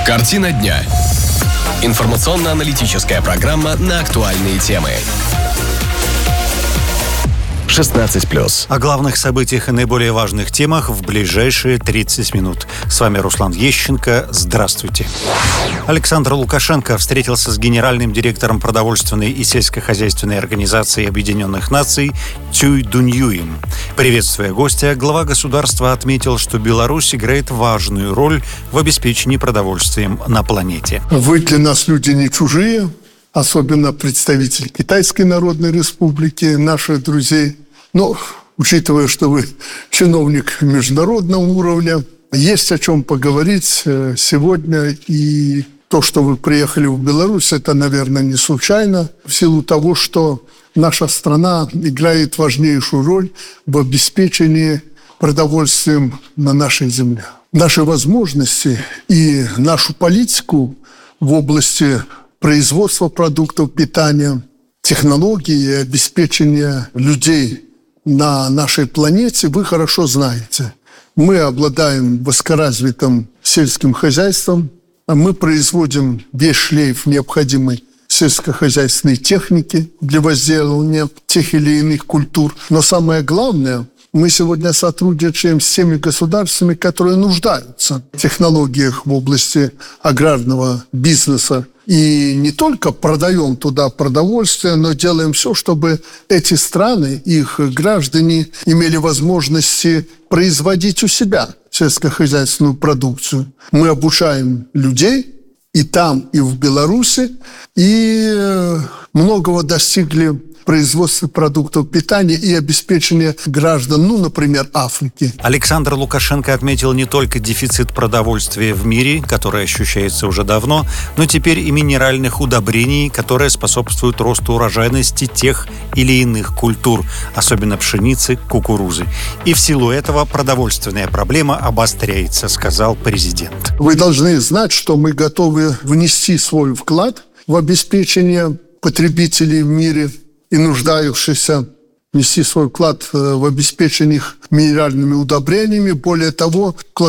Картина дня. Информационно-аналитическая программа на актуальные темы. 16+. О главных событиях и наиболее важных темах в ближайшие 30 минут. С вами Руслан Ещенко. Здравствуйте. Александр Лукашенко встретился с генеральным директором продовольственной и сельскохозяйственной организации Объединенных Наций Цюй Дуньюем. Приветствуя гостя, глава государства отметил, что Беларусь играет важную роль в обеспечении продовольствием на планете. Вы для нас люди не чужие, особенно представитель Китайской Народной Республики, наших друзей. Но, учитывая, что вы чиновник международного уровня, есть о чем поговорить сегодня. И то, что вы приехали в Беларусь, это, наверное, не случайно, в силу того, что наша страна играет важнейшую роль в обеспечении продовольствием на нашей земле. Наши возможности и нашу политику в области производства продуктов питания, технологий и обеспечения людей на нашей планете вы хорошо знаете. Мы обладаем высокоразвитым сельским хозяйством, мы производим весь шлейф необходимой сельскохозяйственной техники для возделывания тех или иных культур. Но самое главное, мы сегодня сотрудничаем с теми государствами, которые нуждаются в технологиях в области аграрного бизнеса. И не только продаем туда продовольствие, но делаем все, чтобы эти страны, их граждане имели возможности производить у себя сельскохозяйственную продукцию. Мы обучаем людей и там, и в Беларуси, и многого достигли в производстве продуктов питания и обеспечения граждан, например, Африки. Александр Лукашенко отметил не только дефицит продовольствия в мире, который ощущается уже давно, но теперь и минеральных удобрений, которые способствуют росту урожайности тех или иных культур, особенно пшеницы, кукурузы. И в силу этого продовольственная проблема обостряется, сказал президент. Вы должны знать, что мы готовы внести свой вклад в обеспечение потребителей в мире и нуждающихся, нести свой вклад в обеспечение их минеральными удобрениями. Более того, около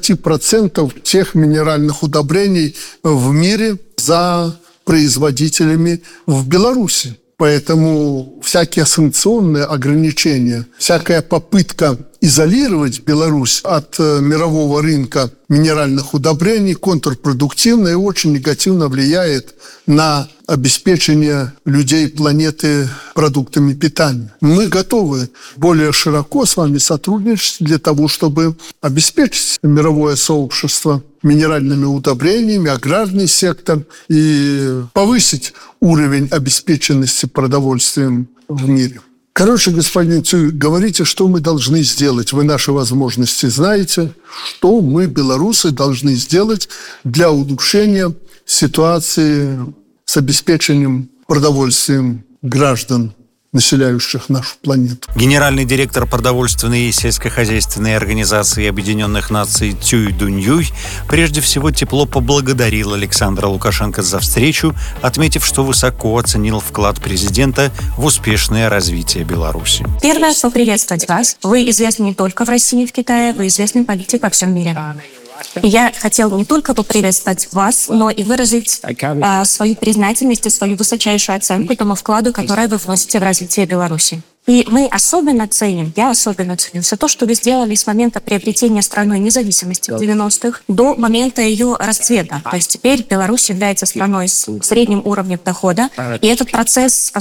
20% тех минеральных удобрений в мире за производителями в Беларуси. Поэтому всякие санкционные ограничения, всякая попытка изолировать Беларусь от мирового рынка минеральных удобрений контрпродуктивно и очень негативно влияет на обеспечение людей планеты продуктами питания. Мы готовы более широко с вами сотрудничать для того, чтобы обеспечить мировое сообщество минеральными удобрениями, аграрный сектор и повысить уровень обеспеченности продовольствием в мире. Короче, господин Цюй, говорите, что мы должны сделать. Вы наши возможности знаете. Что мы, белорусы, должны сделать для улучшения ситуации с обеспечением продовольствием граждан, населяющих нашу планету. Генеральный директор продовольственной и сельскохозяйственной организации Объединенных Наций Цюй Дуньюй прежде всего тепло поблагодарил Александра Лукашенко за встречу, отметив, что высоко оценил вклад президента в успешное развитие Беларуси. Первое, что приветствовать вас. Вы известны не только в России и в Китае, вы известный политик во всем мире. И я хотел не только поприветствовать вас, но и выразить свою признательность и свою высочайшую оценку тому вкладу, который вы вносите в развитие Беларуси. И мы особенно ценим, я особенно ценю все то, что вы сделали с момента приобретения страной независимости в 90-х до момента ее расцвета. То есть теперь Беларусь является страной с средним уровнем дохода. И этот процесс